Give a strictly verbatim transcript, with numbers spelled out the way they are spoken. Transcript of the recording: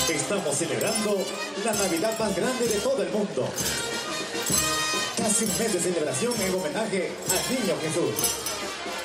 Estamos celebrando la Navidad más grande de todo el mundo. Casi un mes de celebración en homenaje al Niño Jesús.